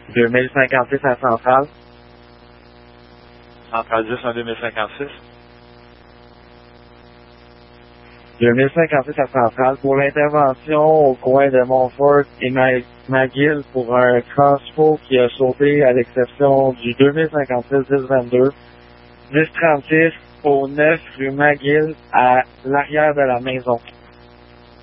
2056 à Centrale. Centrale 10 en 2056. 2056 à Centrale pour l'intervention au coin de Montfort et McGill pour un transfo qui a sauté à l'exception du 2056-1022, 1036 au 9 rue McGill à l'arrière de la maison.